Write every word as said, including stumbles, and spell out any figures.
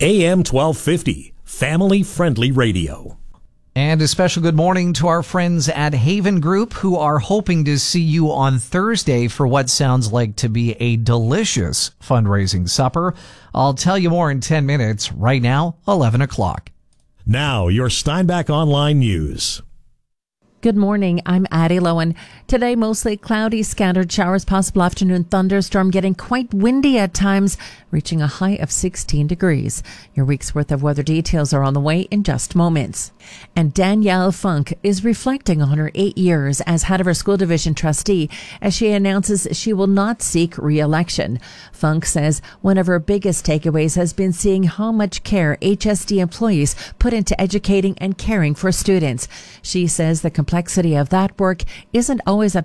A M twelve fifty, family-friendly radio. And a special good morning to our friends at Haven Group, who are hoping to see you on Thursday for what sounds like to be a delicious fundraising supper. I'll tell you more in ten minutes. Right now, eleven o'clock. Now, your Steinbach Online News. Good morning. I'm Addie Lowen. Today, mostly cloudy, scattered showers, possible afternoon thunderstorm, getting quite windy at times, reaching a high of sixteen degrees. Your week's worth of weather details are on the way in just moments. And Danielle Funk is reflecting on her eight years as head of her school division trustee as she announces she will not seek re-election. Funk says one of her biggest takeaways has been seeing how much care H S D employees put into educating and caring for students. She says the complexity of that work isn't always a